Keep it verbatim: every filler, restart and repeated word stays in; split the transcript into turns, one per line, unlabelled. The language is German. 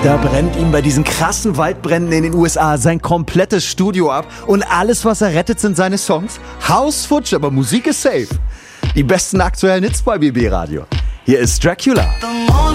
Da brennt ihm bei diesen krassen Waldbränden in den U S A sein komplettes Studio ab und alles, was er rettet, sind seine Songs. Haus futsch, aber Musik ist safe. Die besten aktuellen Hits bei B B Radio. Hier ist Dracula.